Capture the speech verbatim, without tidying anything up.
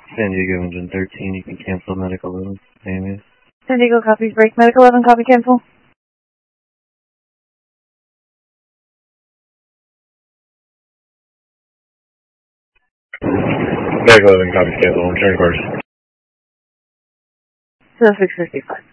San Diego Engine thirteen, you can cancel medical eleven. A M A. San Diego copies break. Medical eleven, copy cancel. Medical eleven, copy cancel. Return course. So six fifty-five.